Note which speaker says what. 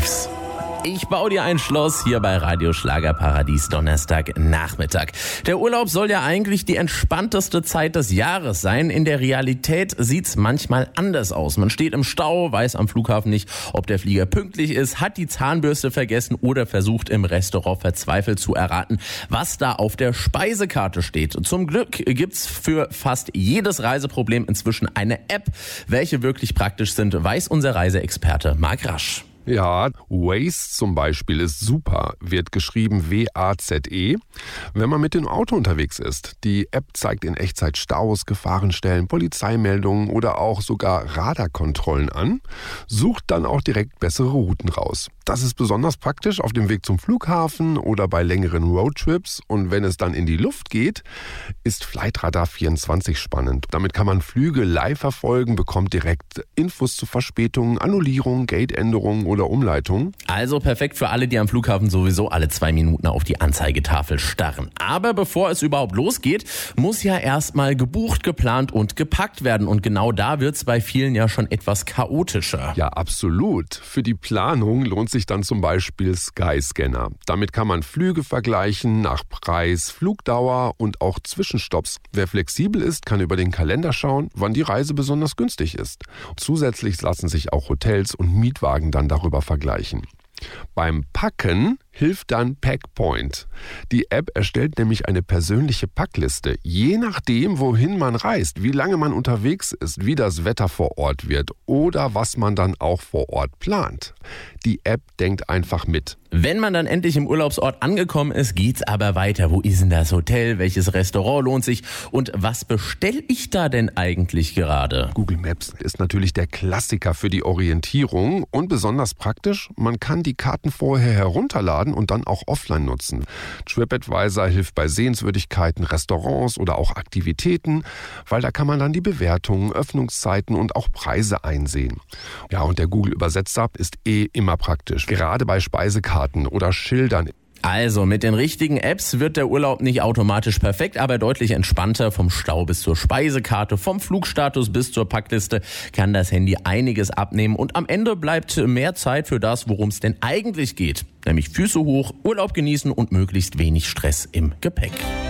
Speaker 1: lief's. Ich baue dir ein Schloss hier bei Radio Schlagerparadies Donnerstagnachmittag. Der Urlaub soll ja eigentlich die entspannteste Zeit des Jahres sein. In der Realität sieht's manchmal anders aus. Man steht im Stau, weiß am Flughafen nicht, ob der Flieger pünktlich ist, hat die Zahnbürste vergessen oder versucht im Restaurant verzweifelt zu erraten, was da auf der Speisekarte steht. Zum Glück gibt's für fast jedes Reiseproblem inzwischen eine App. Welche wirklich praktisch sind, weiß unser Reiseexperte Marc Rasch.
Speaker 2: Ja, Waze zum Beispiel ist super, wird geschrieben W-A-Z-E, wenn man mit dem Auto unterwegs ist. Die App zeigt in Echtzeit Staus, Gefahrenstellen, Polizeimeldungen oder auch sogar Radarkontrollen an, sucht dann auch direkt bessere Routen raus. Das ist besonders praktisch auf dem Weg zum Flughafen oder bei längeren Roadtrips. Und wenn es dann in die Luft geht, ist Flightradar 24 spannend. Damit kann man Flüge live verfolgen, bekommt direkt Infos zu Verspätungen, Annullierungen, Gateänderungen oder Umleitungen.
Speaker 1: Also perfekt für alle, die am Flughafen sowieso alle 2 Minuten auf die Anzeigetafel starren. Aber bevor es überhaupt losgeht, muss ja erstmal gebucht, geplant und gepackt werden. Und genau da wird's bei vielen ja schon etwas chaotischer.
Speaker 2: Ja, absolut. Für die Planung lohnt sich dann zum Beispiel Skyscanner. Damit kann man Flüge vergleichen nach Preis, Flugdauer und auch Zwischenstopps. Wer flexibel ist, kann über den Kalender schauen, wann die Reise besonders günstig ist. Zusätzlich lassen sich auch Hotels und Mietwagen dann darüber vergleichen. Beim Packen hilft dann Packpoint. Die App erstellt nämlich eine persönliche Packliste, je nachdem, wohin man reist, wie lange man unterwegs ist, wie das Wetter vor Ort wird oder was man dann auch vor Ort plant. Die App denkt einfach mit.
Speaker 1: Wenn man dann endlich im Urlaubsort angekommen ist, geht's aber weiter. Wo ist denn das Hotel? Welches Restaurant lohnt sich? Und was bestelle ich da denn eigentlich gerade?
Speaker 2: Google Maps ist natürlich der Klassiker für die Orientierung und besonders praktisch, man kann die Karten vorher herunterladen und dann auch offline nutzen. TripAdvisor hilft bei Sehenswürdigkeiten, Restaurants oder auch Aktivitäten, weil da kann man dann die Bewertungen, Öffnungszeiten und auch Preise einsehen. Ja, und der Google-Übersetzer ist immer praktisch, gerade bei Speisekarten oder Schildern.
Speaker 1: Also, mit den richtigen Apps wird der Urlaub nicht automatisch perfekt, aber deutlich entspannter. Vom Stau bis zur Speisekarte, vom Flugstatus bis zur Packliste kann das Handy einiges abnehmen und am Ende bleibt mehr Zeit für das, worum es denn eigentlich geht. Nämlich Füße hoch, Urlaub genießen und möglichst wenig Stress im Gepäck.